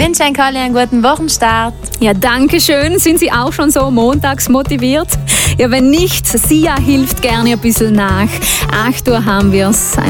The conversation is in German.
wünsche euch alle einen guten Wochenstart. Ja, danke schön. Sind Sie auch schon so montags motiviert? Ja, wenn nicht, Sia hilft gerne ein bisschen nach. 8 Uhr haben wir es.